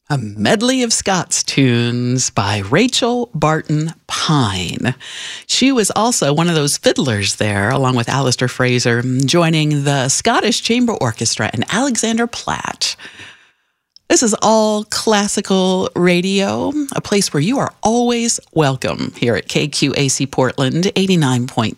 A medley of Scots tunes by Rachel Barton Pine. She was also one of those fiddlers there, along with Alistair Fraser, joining the Scottish Chamber Orchestra and Alexander Platt. This is All Classical Radio, a place where you are always welcome here at KQAC Portland 89.9,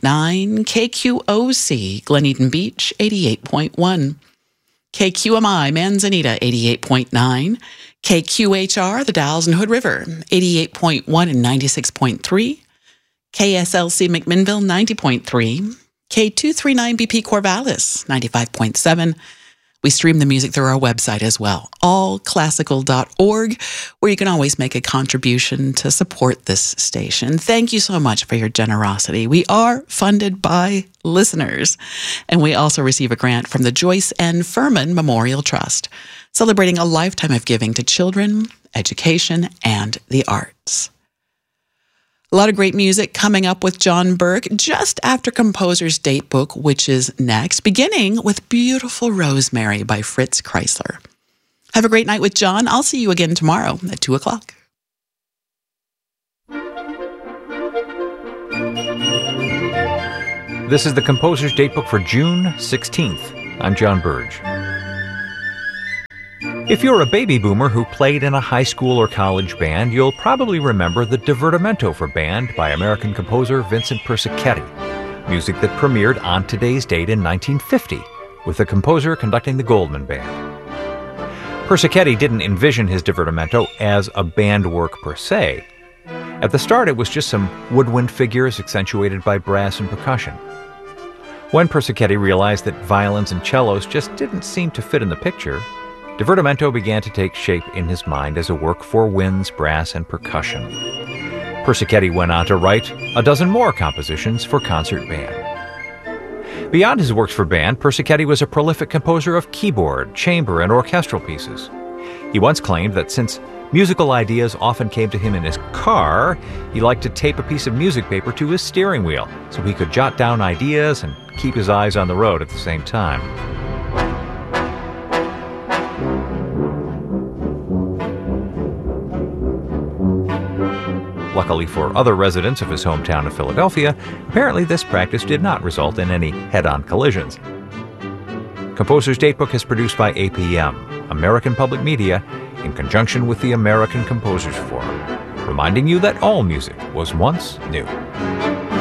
KQOC Glen Eden Beach 88.1, KQMI Manzanita 88.9, KQHR, the Dalles and Hood River, 88.1 and 96.3, KSLC McMinnville, 90.3, K239BP Corvallis, 95.7. We stream the music through our website as well, allclassical.org, where you can always make a contribution to support this station. Thank you so much for your generosity. We are funded by listeners, and we also receive a grant from the Joyce N. Furman Memorial Trust, celebrating a lifetime of giving to children, education, and the arts. A lot of great music coming up with John Burke just after Composer's Date Book, which is next, beginning with Beautiful Rosemary by Fritz Kreisler. Have a great night with John. I'll see you again tomorrow at 2 o'clock. This is the Composer's Date Book for June 16th. I'm John Burge. If you're a baby boomer who played in a high school or college band, you'll probably remember the Divertimento for Band by American composer Vincent Persichetti, music that premiered on today's date in 1950, with the composer conducting the Goldman Band. Persichetti didn't envision his Divertimento as a band work per se. At the start, it was just some woodwind figures accentuated by brass and percussion. When Persichetti realized that violins and cellos just didn't seem to fit in the picture, Divertimento began to take shape in his mind as a work for winds, brass, and percussion. Persichetti went on to write a dozen more compositions for concert band. Beyond his works for band, Persichetti was a prolific composer of keyboard, chamber, and orchestral pieces. He once claimed that since musical ideas often came to him in his car, he liked to tape a piece of music paper to his steering wheel so he could jot down ideas and keep his eyes on the road at the same time. Luckily for other residents of his hometown of Philadelphia, apparently this practice did not result in any head-on collisions. Composer's Date Book is produced by APM, American Public Media, in conjunction with the American Composers Forum, reminding you that all music was once new.